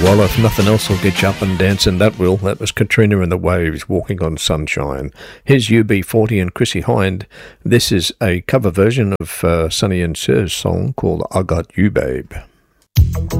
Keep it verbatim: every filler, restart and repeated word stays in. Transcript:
Well, if nothing else will get you up and dancing, that will. That was Katrina and the Waves, Walking on Sunshine. Here's U B forty and Chrissy Hind. This is a cover version of uh, Sonny and Cher's song called I Got You, Babe.